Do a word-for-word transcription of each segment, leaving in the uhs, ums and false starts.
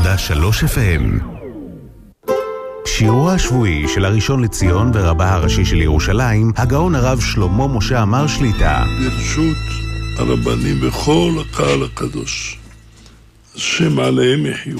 נקודה שלוש אף אם. שיעורו השבועי של הראשון לציון ורבה הראשי של ירושלים, הגאון הרב שלמה משה עמאר שליטה. ברשות הרבנים וכל הקהל הקדוש, השם עליהם יחיו.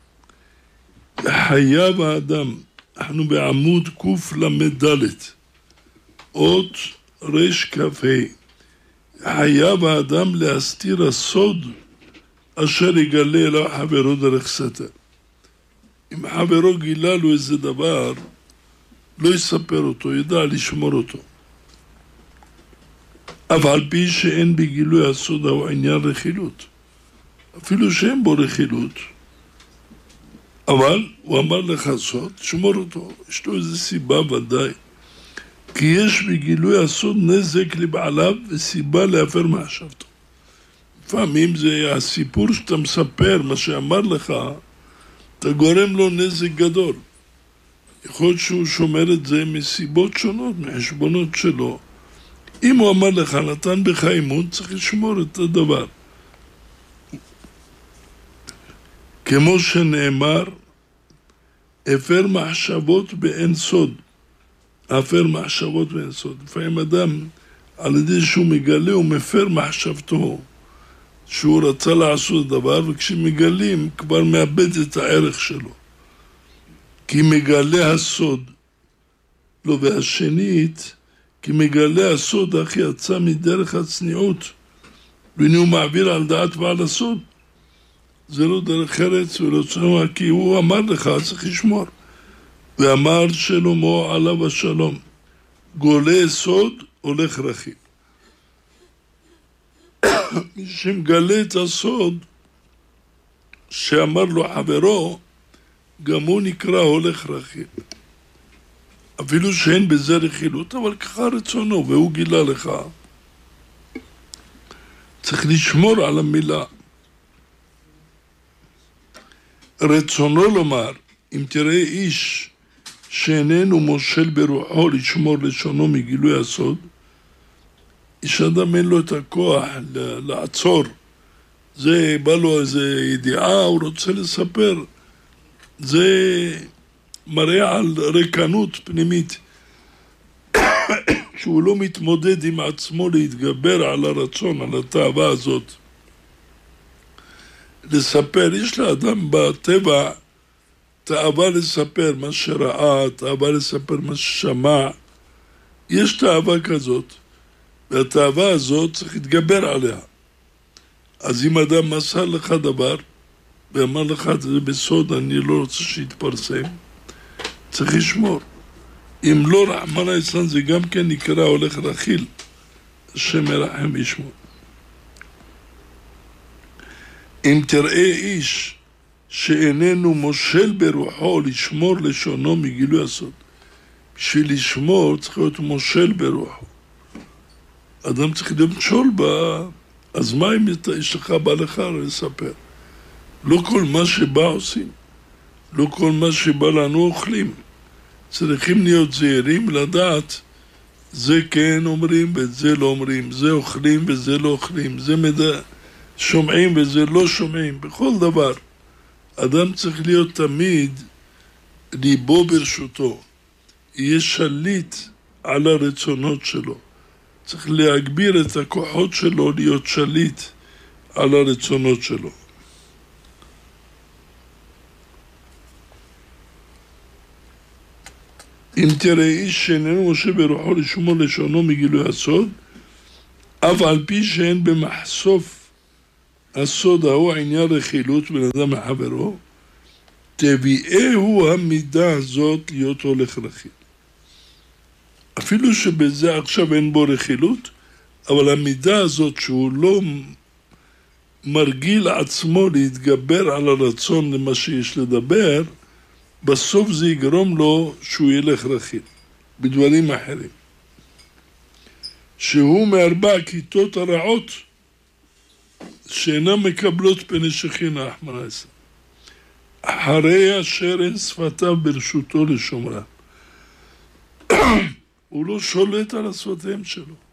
חייב האדם, אנחנו בעמוד קוף למדלת, אות רש כ"ה. חייב האדם להסתיר הסוד אשר יגלה אליו חברו דרך סתר. אם חברו גילה לו איזה דבר, לא יספר אותו, ידע לשמור אותו. אבל על פי שאין בגילוי הסוד הוא עניין רכילות. אפילו שאין בו רכילות, אבל הוא אמר לך סוד, שמור אותו. יש לו איזו סיבה ודאי. כי יש בגילוי הסוד נזק לבעליו וסיבה להפר מחשבתו. לפעמים זה הסיפור שאתה מספר, מה שאמר לך, אתה גורם לו נזק גדול. יכול להיות שהוא שומר את זה מסיבות שונות, מחשבונות שלו. אם הוא אמר לך, נתן בך אמון, צריך לשמור את הדבר. כמו שנאמר, הפר מחשבות באין סוד. הפר מחשבות באין סוד. לפעמים אדם, על ידי שהוא מגלה, הוא מפר מחשבתו, שהוא רצה לעשות דבר, וכשמגלים, כבר מאבד את הערך שלו. כי מגלה הסוד. לא, והשנית, כי מגלה הסוד, אך יצא מדרך הצניעות, והנה הוא מעביר על דעת בעל הסוד. זה לא דרך ארץ ולא צנוע, כי הוא אמר לך, צריך לשמור. ואמר שלמה עליו השלום, גולה סוד, הולך רכיל. מי שמגלה את הסוד, שאמר לו חברו, גם הוא נקרא הולך רכיל. אפילו שאין בזה רכילות, אבל ככה רצונו, והוא גילה לך. צריך לשמור על המילה. רצונו לומר, אם תראה איש שאיננו מושל ברוחו לשמור לשונו מגילוי הסוד, איש אדם אין לו את הכוח לעצור. זה בא לו איזה ידיעה, הוא רוצה לספר. זה מראה על ריקנות פנימית. שהוא לא מתמודד עם עצמו להתגבר על הרצון, על התאווה הזאת. לספר, יש לאדם בטבע תאווה לספר מה שראה, תאווה לספר מה ששמע. יש תאווה כזאת, והתאווה הזאת צריך להתגבר עליה. אז אם אדם מסר לך דבר, ואמר לך את זה בסוד, אני לא רוצה שיתפרסם, צריך לשמור. אם לא, רחמנא ליצלן, זה גם כן נקרא הולך רכיל. השם מרחם וישמור. אם תראה איש שאיננו מושל ברוחו לשמור לשונו מגילוי הסוד. בשביל לשמור צריך להיות מושל ברוחו. אדם צריך למשול בה, אז מה אם יש לך בא לך לספר? לא כל מה שבא עושים. לא כל מה שבא לנו אוכלים. צריכים להיות זהירים לדעת, זה כן אומרים ואת זה לא אומרים, זה אוכלים וזה לא אוכלים, זה מדע, שומעים וזה לא שומעים, בכל דבר. אדם צריך להיות תמיד ליבו ברשותו, יהיה שליט על הרצונות שלו. צריך להגביר את הכוחות שלו להיות שליט על הרצונות שלו. אם תראה איש שאיננו מושל ברוחו לשמור לשונו מגילוי הסוד, אף על פי שאין במחשוף הסוד ההוא עניין רכילות בין אדם לחברו, תביאהו המידה הזאת להיות הולך רכיל. אפילו שבזה עכשיו אין בו רכילות, אבל המידה הזאת שהוא לא מרגיל עצמו להתגבר על הרצון למה שיש לדבר, בסוף זה יגרום לו שהוא ילך רכיל, בדברים אחרים. שהוא מארבע כיתות הרעות, שאינן מקבלות פני שכינה, רחמנא ליצלן. אחרי אשר אין שפתיו ברשותו לשומרן. הוא לא שולט על השפתיים שלו.